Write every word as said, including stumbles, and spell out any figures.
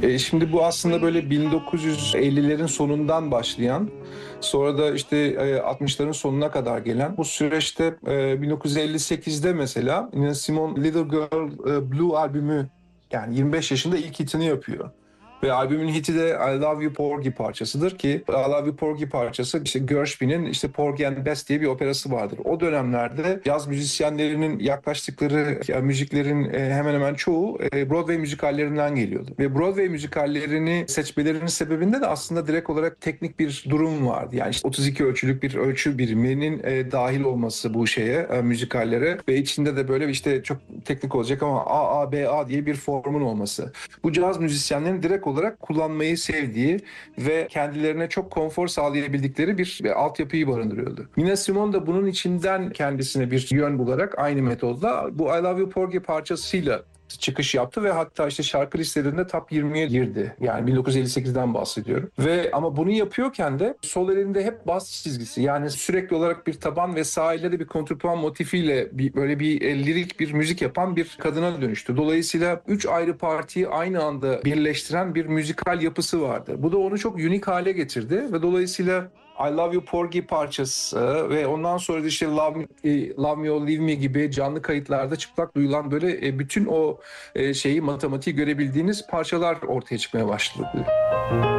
E, şimdi bu aslında böyle bin dokuz yüz ellilerin sonundan başlayan, sonra da işte e, altmışların sonuna kadar gelen bu süreçte e, bin dokuz yüz elli sekizde mesela Nina Simone Little Girl e, Blue albümü, yani yirmi beş yaşında ilk hitini yapıyor. Ve albümün hiti de I Love You Porgy parçasıdır ki I Love You Porgy parçası işte Gershwin'in işte Porgy and Bess diye bir operası vardır. O dönemlerde caz müzisyenlerinin yaklaştıkları yani müziklerin e, hemen hemen çoğu e, Broadway müzikallerinden geliyordu. Ve Broadway müzikallerini seçmelerinin sebebinde de aslında direkt olarak teknik bir durum vardı. Yani işte otuz iki ölçülük bir ölçü biriminin e, dahil olması bu şeye, e, müzikallere ve içinde de böyle işte çok teknik olacak ama A A B A diye bir formun olması. Bu caz müzisyenlerin direkt olarak kullanmayı sevdiği ve kendilerine çok konfor sağlayabildikleri bir, bir altyapıyı barındırıyordu. Nina Simone da bunun içinden kendisine bir yön bularak aynı metodla bu I Love You Porgy parçasıyla çıkış yaptı ve hatta işte şarkı listelerinde top yirmiye girdi. Yani bin dokuz yüz elli sekizden bahsediyorum. Ve ama bunu yapıyorken de sol elinde hep bas çizgisi. Yani sürekli olarak bir taban ve sağ elde de bir kontrpuan motifiyle bir, böyle bir e, lirik bir müzik yapan bir kadına dönüştü. Dolayısıyla üç ayrı partiyi aynı anda birleştiren bir müzikal yapısı vardı. Bu da onu çok unik hale getirdi ve dolayısıyla I Love You Porgy parçası ve ondan sonra da işte Love Me, e, Love Me or Leave Me gibi canlı kayıtlarda çıplak duyulan böyle e, bütün o e, şeyi, matematiği görebildiğiniz parçalar ortaya çıkmaya başladı.